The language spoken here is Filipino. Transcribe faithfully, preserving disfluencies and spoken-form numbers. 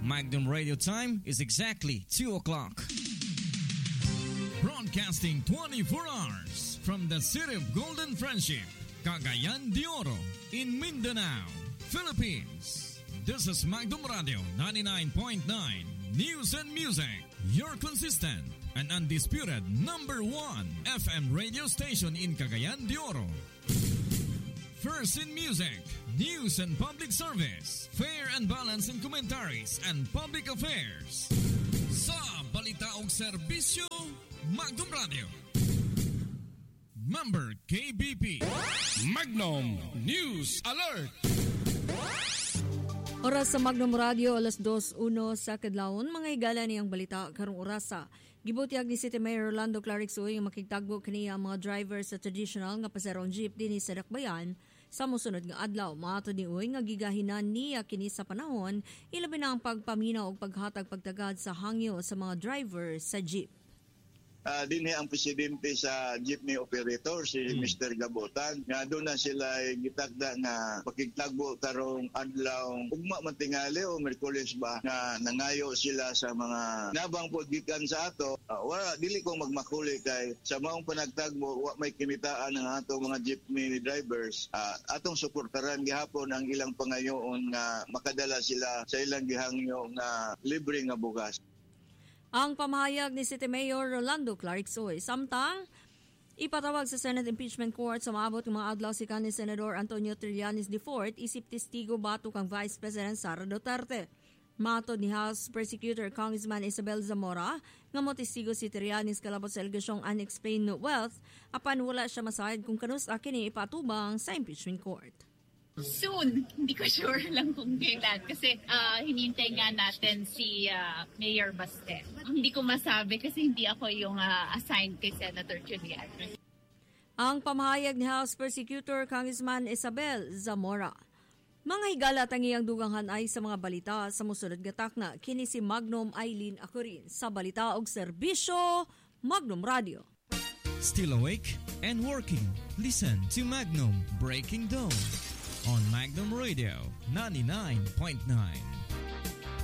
Magnum Radio time is exactly two o'clock. Broadcasting twenty-four hours from the city of Golden Friendship, Cagayan de Oro, in Mindanao, Philippines. This is Magnum Radio ninety-nine point nine News and Music, your consistent and undisputed number one F M radio station in Cagayan de Oro. First in music, news and public service, fair and balanced in commentaries and public affairs. Sa balita o serbisyo, Magnum Radio. Member K B P. Magnum News Alert. Oras sa Magnum Radio, alas dos uno sa kadlawon. Mga higala niyang balita karong orasa. Gibutyag ni City Mayor Rolando Clarixoy ang makigtagbo kaniya ang mga driver sa traditional nga pasarong jeep dinhi sa Dakbayan sa mosunod nga adlaw. Maato ni Uy nga gigahinan niya kini sa panahon, ilabi na ang pagpaminaw og paghatag pagtagad sa hangyo sa mga driver sa jeep. Uh, dinhi ang presidente sa jeepney operator si hmm. Mister Gabotan nga doon na sila gitakda nga pakigtagbo karong adlaw ugma man tingali o Miyerkules ba nga nangayo sila sa mga nabang pod gikan sa ato. Uh, wala dili ko magmakuli kay sa maong panagtagbo wa may kimitaan ang ato mga jeepney drivers. Uh, atong suportaran gihapon ang ilang pangayoon nga makadala sila sa ilang gihangyo nga libre nga bugas. Ang pamahayag ni City Mayor Rolando Clarixoy. Samtang, ipatawag sa Senate Impeachment Court sa maabot ng mga adlaw si kaning Senador Antonio Trillanes the fourth isip testigo batok ang Vice President Sara Duterte. Matod ni House Prosecutor Congressman Isabel Zamora nga mo testigo si Trillanes kalabot sa alegasyong unexplained wealth apan wala siya masayad kung kanusta kini ipatubang sa impeachment court. Soon, hindi ko sure lang kung kailan kasi uh, hinintay nga natin si uh, Mayor Baste. Hindi ko masabi kasi hindi ako yung uh, assigned kay Senator Trillanes. Ang pamahayag ni House Prosecutor Congressman Isabel Zamora. Mga higala tangiyang duganghan ay sa mga balita sa musunod nga takna kini si Magnum Eileen Acurin sa balita og serbisyo Magnum Radio. Still awake and working? Listen to Magnum Breaking Dawn on Magnum Radio ninety-nine point nine.